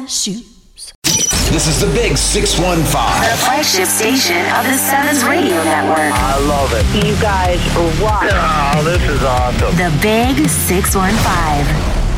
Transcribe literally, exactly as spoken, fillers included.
my shoes. This is the Big six one five. The flagship station of the Sevens Radio Network. I love it. You guys rock. Oh, this is awesome. The Big six one five.